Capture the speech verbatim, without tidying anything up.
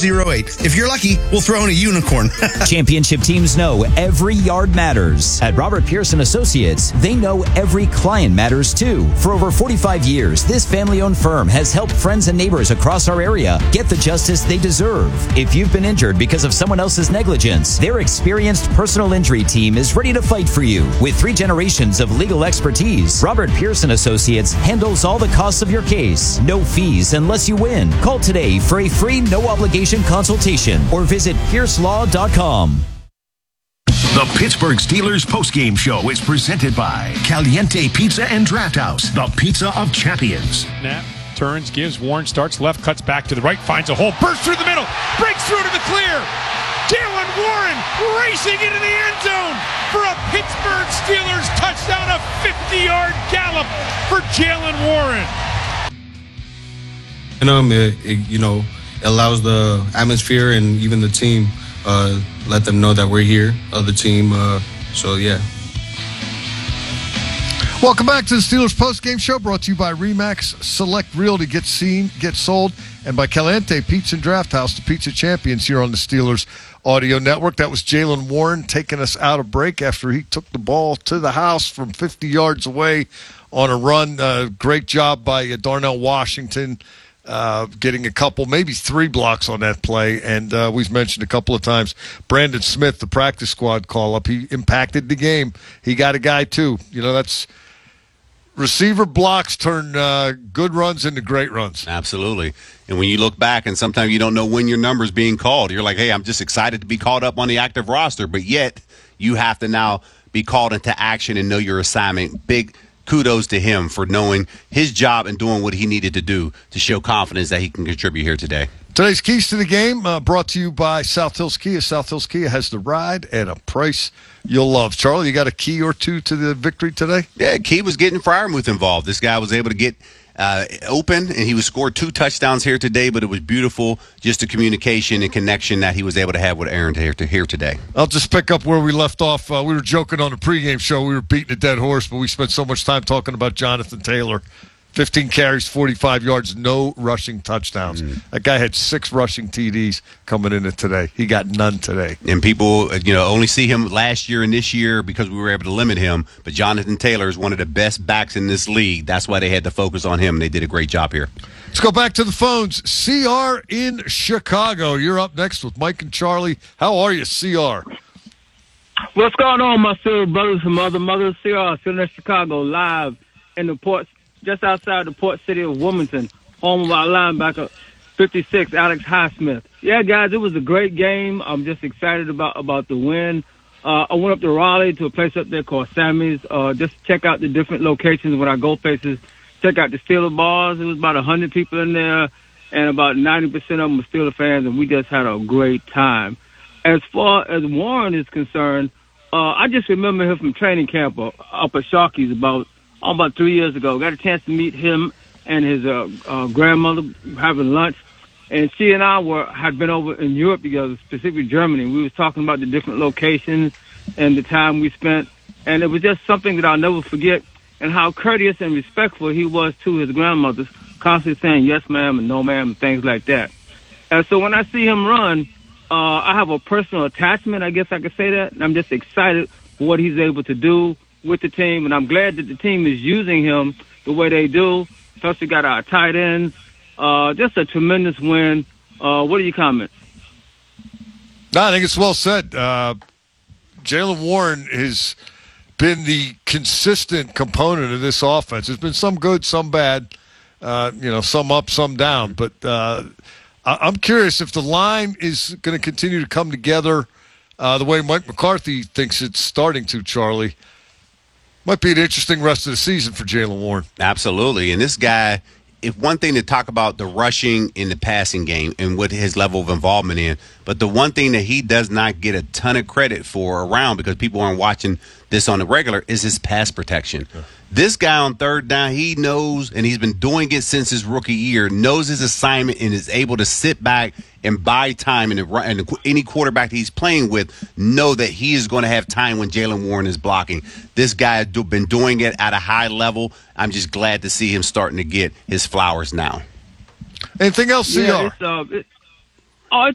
zero eight. If you're lucky, we'll throw in a unicorn. Championship teams know every yard matters. At Robert Pearson Associates, they know every client matters too. For over forty-five years, this family-owned firm has helped friends and neighbors across our area get the justice they deserve. If you've been injured because of someone else's negligence, their experienced personal injury team is ready to fight for you. With three generations of legal expertise, Robert Pearson Associates handles all the costs of your case. No fees unless you win. Call today for a free no-obligation consultation or visit pierce law dot com. The Pittsburgh Steelers postgame show is presented by Caliente Pizza and Draft House, the pizza of champions. Snap, turns, gives, Warren starts left, cuts back to the right, finds a hole, bursts through the middle, breaks through to the clear. Jaylen Warren racing into the end zone for a Pittsburgh Steelers touchdown, a fifty-yard gallop for Jaylen Warren. And um, it, it, you know, it allows the atmosphere and even the team uh, let them know that we're here, uh, the team. Uh, so yeah. Welcome back to the Steelers post-game show, brought to you by Remax Select Realty. Get seen, get sold, and by Caliente Pizza and Draft House, the pizza champions here on the Steelers Audio Network. That was Jaylen Warren taking us out of break after he took the ball to the house from fifty yards away on a run. Uh, great job by uh, Darnell Washington. Uh, getting a couple, maybe three blocks on that play. And uh, we've mentioned a couple of times, Brandon Smith, the practice squad call-up, he impacted the game. He got a guy, too. You know, that's receiver blocks turn uh, good runs into great runs. Absolutely. And when you look back and sometimes you don't know when your number's being called, you're like, hey, I'm just excited to be called up on the active roster. But yet you have to now be called into action and know your assignment. Big kudos to him for knowing his job and doing what he needed to do to show confidence that he can contribute here today. Today's Keys to the Game uh, brought to you by South Hills Kia. South Hills Kia has the ride at a price you'll love. Charlie, you got a key or two to the victory today? Yeah, Key was getting Freiermuth involved. This guy was able to get uh, open, and he was scored two touchdowns here today, but it was beautiful just the communication and connection that he was able to have with Aaron here, to here today. I'll just pick up where we left off. Uh, we were joking on the pregame show. We were beating a dead horse, but we spent so much time talking about Jonathan Taylor. fifteen carries, forty-five yards, no rushing touchdowns. Mm. That guy had six rushing T Ds coming into today. He got none today. And people, you know, only see him last year and this year because we were able to limit him. But Jonathan Taylor is one of the best backs in this league. That's why they had to focus on him, and they did a great job here. Let's go back to the phones. C R in Chicago. You're up next with Mike and Charlie. How are you, C R? What's going on, my silver brothers and mother mothers? C R, sitting in Chicago, live in the port, just outside the port city of Wilmington, home of our linebacker, fifty-six, Alex Highsmith. Yeah, guys, it was a great game. I'm just excited about, about the win. Uh, I went up to Raleigh to a place up there called Sammy's, uh, just to check out the different locations when I go places, check out the Steeler bars. It was about one hundred people in there, and about ninety percent of them were Steeler fans, and we just had a great time. As far as Warren is concerned, uh, I just remember him from training camp up at Sharky's about about three years ago. Got a chance to meet him and his uh, uh, grandmother having lunch. And she and I were had been over in Europe together, specifically Germany. We was talking about the different locations and the time we spent. And it was just something that I'll never forget, and how courteous and respectful he was to his grandmother, constantly saying yes, ma'am, and no, ma'am, and things like that. And so when I see him run, uh, I have a personal attachment, I guess I could say that. And I'm just excited for what he's able to do with the team, and I'm glad that the team is using him the way they do. Plus, we got our tight ends. Uh, just a tremendous win. Uh, what are your comments? No, I think it's well said. Uh, Jaylen Warren has been the consistent component of this offense. There's been some good, some bad, uh, you know, some up, some down. But uh, I- I'm curious if the line is going to continue to come together uh, the way Mike McCarthy thinks it's starting to, Charlie. Might be an interesting rest of the season for Jaylen Warren. Absolutely. And this guy, if one thing to talk about the rushing in the passing game and what his level of involvement in, but the one thing that he does not get a ton of credit for around, because people aren't watching this on the regular, is his pass protection. Yeah. This guy on third down, he knows, and he's been doing it since his rookie year, knows his assignment and is able to sit back and buy time, and, and any quarterback that he's playing with know that he is going to have time when Jaylen Warren is blocking. This guy has been doing it at a high level. I'm just glad to see him starting to get his flowers now. Anything else, C R? Yeah, it's, uh, it,